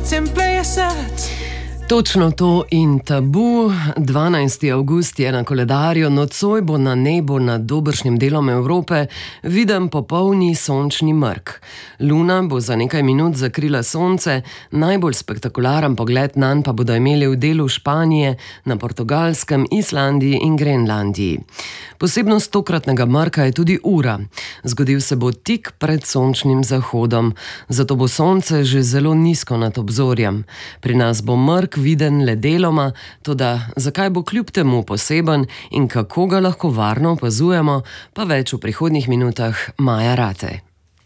in play a set. Točno to in tabu. 12. avgust je na koledarju, nocoj bo na nebu nad dobršnim delom Evrope viden popolni sončni mrk. Luna bo za nekaj minut zakrila sonce, najbolj spektakularen pogled nanj pa bodo imeli v delu Španije, na Portugalskem, Islandiji in Grenlandiji. Posebnost tokratnega mrka je tudi ura. Zgodil se bo tik pred sončnim zahodom, zato bo sonce že zelo nizko nad obzorjem. Pri nas bo mrk viden le deloma, toda zakaj bo kljub temu poseben in kako ga lahko varno opazujemo, pa več v prihodnjih minutah Maja Ratej.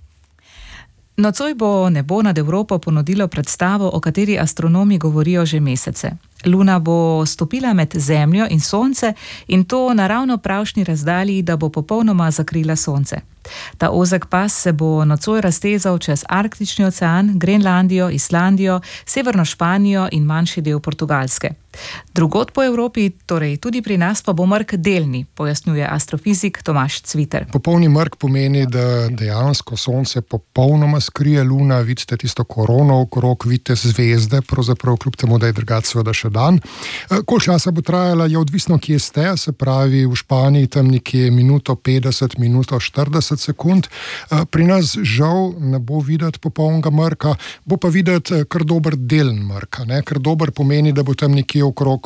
Nocoj bo nebo nad Evropo ponudilo predstavo, o kateri astronomi govorijo že mesece. Luna bo stopila med Zemljo in Sonce in to na ravno pravšnji razdalji, da bo popolnoma zakrila Sonce. Ta ozek pas se bo nocoj raztezal čez Arktični ocean, Grenlandijo, Islandijo, severno Španijo in manjši del Portugalske. Drugod po Evropi, torej tudi pri nas, pa bo mrk delni, pojasnjuje astrofizik Tomaž Cviter. Popolni mrk pomeni, da dejansko Sonce popolnoma skrije Luna, vidite tisto korono okrog, vidite zvezde, pravzaprav kljub temu, da je drugače seveda še dan. Koliko časa bo trajala, je odvisno, kje ste, se pravi v Španiji tam nekje minuto 50, minuto 40 sekund. Pri nas žal ne bo videti popolnega mrka, bo pa videti kar dober delen mrka. Kar dober pomeni, da bo tam nekje okrog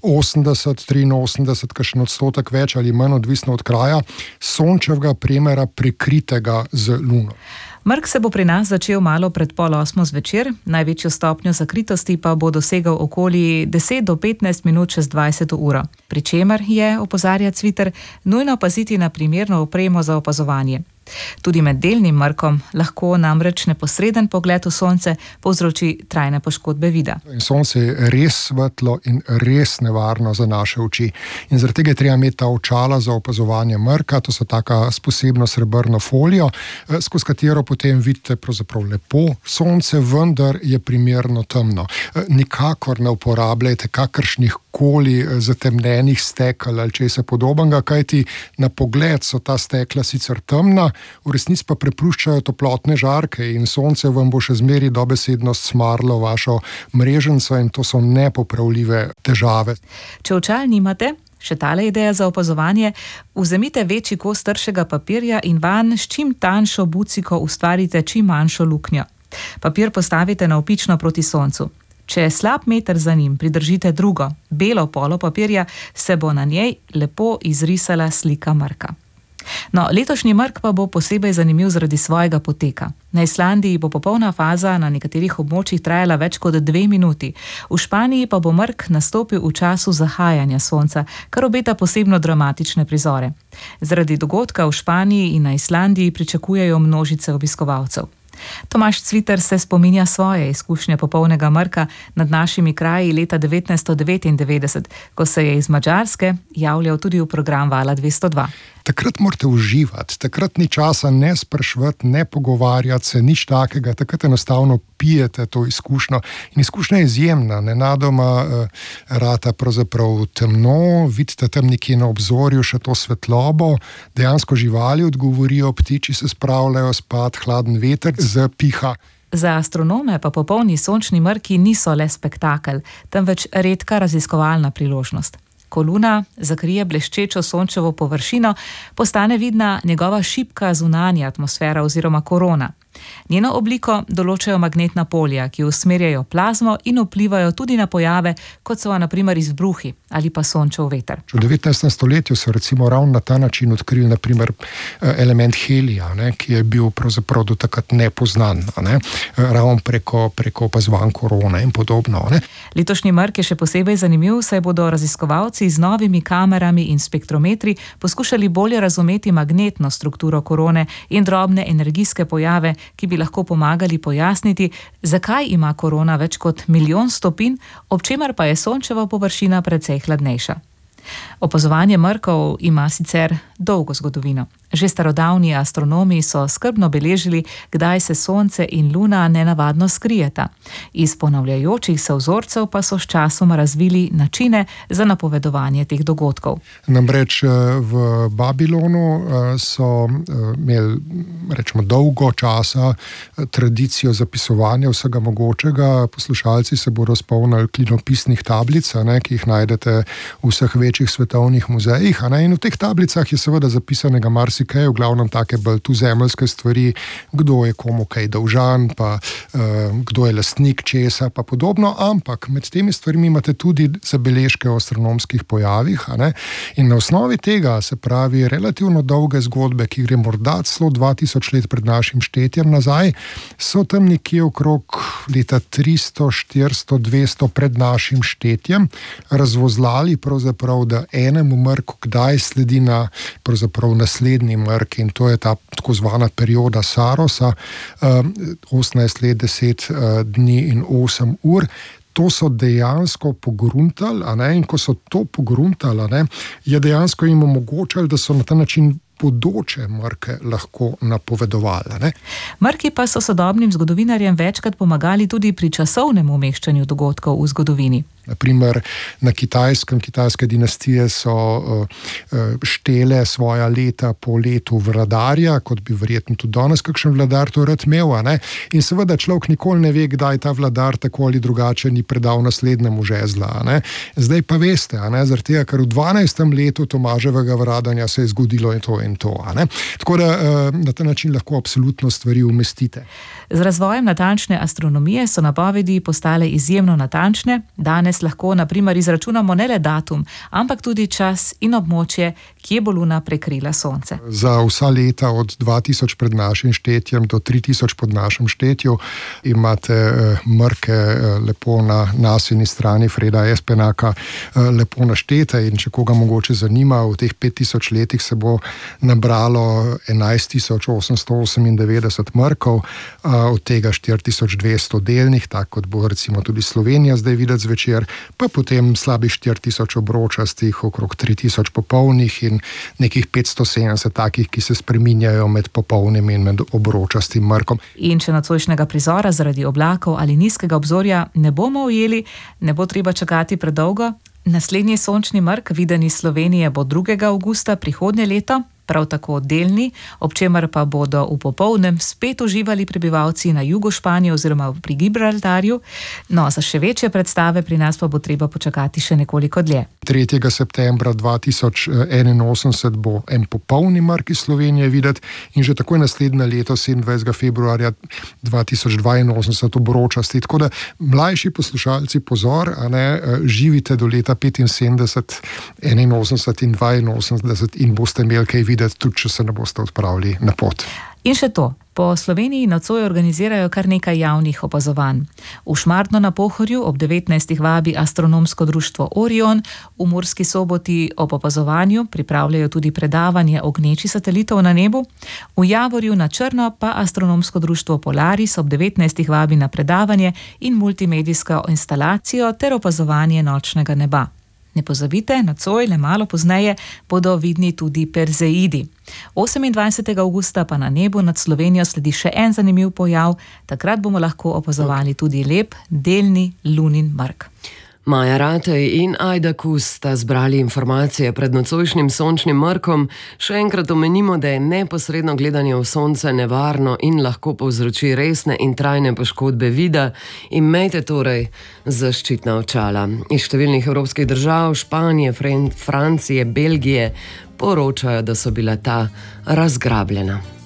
80, 83, kakšen odstotek več ali manj, odvisno od kraja, sončevega premera prekritega z Luno. Mrk se bo pri nas začel malo pred 7:30 zvečer, največjo stopnjo zakritosti pa bo dosegal okoli 10 do 15 minut čez 20 uro. Pri čemer je, opozarja Cviter, nujno paziti na primerno opremo za opazovanje. Tudi med delnim mrkom lahko namreč neposreden pogled v sonce povzroči trajne poškodbe vida. In sonce je res svetlo in res nevarno za naše oči. In zaradi tega je treba imeti ta očala za opazovanje mrka, to so taka s posebno srebrno folijo, skozi katero potem vidite pravzaprav lepo sonce, vendar je primerno temno. Nikakor ne uporabljajte kakršnih koli zatemnenih stekel ali česa podobnega, kajti na pogled so ta stekla sicer temna, v resnici pa prepuščajo toplotne žarke in sonce vam bo še zmeri dobesedno smarlo vašo mreženco in to so nepopravljive težave. Če očal nimate, še tale ideja za opazovanje, vzemite večji kos tršega papirja in vanj s čim tanjšo buciko ustvarite čim manjšo luknjo. Papir postavite navpično proti soncu. Če je slab meter za njim, pridržite drugo, belo polo papirja, se bo na njej lepo izrisala slika mrka. No, letošnji mrk pa bo posebej zanimiv zaradi svojega poteka. Na Islandiji bo popolna faza na nekaterih območjih trajala več kot 2 minuti. V Španiji pa bo mrk nastopil v času zahajanja sonca, kar obeta posebno dramatične prizore. Zaradi dogodka v Španiji in na Islandiji pričakujejo množice obiskovalcev. Tomaž Cviter se spominja svoje izkušnje popolnega mrka nad našimi kraji leta 1999, ko se je iz Madžarske javljal tudi v program Vala 202. Takrat morate uživati, takrat ni časa ne spraševati, ne pogovarjati se, nič takega, takrat enostavno pijete to izkušnjo. In izkušnja je izjemna, nenadoma rata pravzaprav temno, vidite tam nekje na obzorju še to svetlobo, dejansko živali odgovorijo, ptiči se spravljajo spat, hladen veter zapiha. Za astronome pa popolni sončni mrki niso le spektakel, temveč redka raziskovalna priložnost. Ko Luna zakrije bleščečo sončevo površino, postane vidna njegova šibka zunanja atmosfera oziroma korona. Njeno obliko določajo magnetna polja, ki usmerjajo plazmo in vplivajo tudi na pojave, kot so na primer izbruhi ali pa sončev veter. V 19. stoletju so recimo ravno na ta način odkrili na primer element helija, ki je bil pravzaprav do takrat nepoznan, ravno preko opazovanj korone in podobno. Letošnji mrk je še posebej zanimiv, saj bodo raziskovalci z novimi kamerami in spektrometri poskušali bolje razumeti magnetno strukturo korone in drobne energijske pojave, ki bi lahko pomagali pojasniti, zakaj ima korona več kot 1 milijon stopinj, ob čemer pa je sončeva površina precej hladnejša. Opazovanje mrkov ima sicer dolgo zgodovino. Že starodavni astronomi so skrbno beležili, kdaj se Sonce in Luna nenavadno skrijeta. Iz ponavljajočih se vzorcev pa so sčasoma razvili načine za napovedovanje teh dogodkov. Namreč v Babilonu so imeli, rečemo, dolgo časa tradicijo zapisovanja vsega mogočega. Poslušalci se bodo spomnili klinopisnih tablic, ki jih najdete v vseh večjih svetovnih muzejih. In v teh tablicah je seveda zapisanega marsikaj, v glavnem take bolj tuzemeljske stvari, kdo je komu kaj dolžan, pa kdo je lastnik česa, pa podobno. Ampak med temi stvarmi imate tudi zabeležke o astronomskih pojavih. In na osnovi tega, se pravi, relativno dolge zgodbe, ki gre morda celo 2000 let pred našim štetjem nazaj, so tam nekje okrog leta 300, 400, 200 pred našim štetjem razvozlali pravzaprav, da enemu mrku kdaj sledi na pravzaprav naslednji mrk, in to je ta tako zvana perioda Sarosa, 18 let, 10 dni in 8 ur. To so dejansko pogruntali, in ko so to pogruntali, je dejansko jim omogočali, da so na ta način bodoče mrke lahko napovedovali. Mrki pa so sodobnim zgodovinarjem večkrat pomagali tudi pri časovnem umeščanju dogodkov v zgodovini. Naprimer, na Kitajskem, kitajske dinastije so štele svoja leta po letu vladarja, kot bi verjetno tudi danes kakšen vladar to rad imel. In seveda človek nikoli ne ve, kdaj ta vladar tako ali drugače ni predal naslednjemu žezla. Zdaj pa veste, zaradi tega, ker v 12. letu Tomaževega vladanja se je zgodilo in to in to. Tako da na ta način lahko absolutno stvari umestite. Z razvojem natančne astronomije so napovedi postale izjemno natančne. Danes lahko na primer izračunamo ne le datum, ampak tudi čas in območje, kje bo Luna prekrila Sonce. Za vsa leta od 2000 pred našim štetjem do 3000 pod našem štetju imate mrke lepo na nasini strani Freda Espenaka lepo naštete, in če koga mogoče zanima, v teh 5000 letih se bo nabralo 11898 mrkov, od tega 4200 delnih, tako kot bo recimo tudi Slovenija zdaj videti zvečer, pa potem slabih 4000 obročastih, okrog 3000 popolnih in nekih 570 takih, ki se spreminjajo med popolnim in med obročastim mrkom. In če nocojšnjega prizora zaradi oblakov ali nizkega obzorja ne bomo ujeli, ne bo treba čakati predolgo. Naslednji sončni mrk, viden iz Slovenije, bo 2. avgusta prihodnje leto, prav tako delni, ob čemer pa bodo v popolnem spet uživali prebivalci na jugu Španije oziroma pri Gibraltarju. No, za še večje predstave pri nas pa bo treba počakati še nekoliko dlje. 3. septembra 2081 bo en popolni mrk iz Slovenije videti in že takoj naslednje leto, 27. februarja 2082, obročasti. Tako da, mlajši poslušalci, pozor, živite do leta 75, 81 in 82 in boste imeli kaj videti, tudi če se ne boste odpravili na pot. In še to, po Sloveniji nocoj organizirajo kar nekaj javnih opazovanj. V Šmartno na Pohorju ob 19. vabi astronomsko društvo Orion, v Murski Soboti ob opazovanju pripravljajo tudi predavanje o gneči satelitov na nebu, v Javorju na Črno pa astronomsko društvo Polaris ob 19. vabi na predavanje in multimedijsko instalacijo ter opazovanje nočnega neba. Ne pozabite, nocoj, le malo pozneje, bodo vidni tudi Perzeidi. 28. avgusta pa na nebu nad Slovenijo sledi še en zanimiv pojav, takrat bomo lahko opazovali tudi lep delni lunin mrk. Maja Ratej in Ajda Kus sta zbrali informacije pred nocojšnjim sončnim mrkom. Še enkrat omenimo, da je neposredno gledanje v sonce nevarno in lahko povzroči resne in trajne poškodbe vida. Imejte torej zaščitna očala. Iz številnih evropskih držav, Španije, Francije, Belgije, poročajo, da so bila ta razgrabljena.